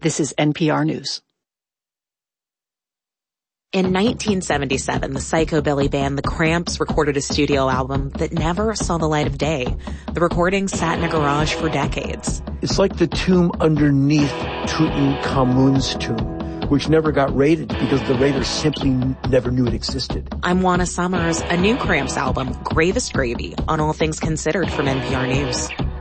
This is NPR News. In 1977, the psychobilly band The Cramps recorded a studio album that never saw the light of day. The recording sat in a garage for decades. It's like the tomb underneath Tutankhamun's tomb, which never got raided because the raiders simply never knew it existed. I'm Juana Summers. A new Cramps album, Gravest Gravy, on All Things Considered from NPR News.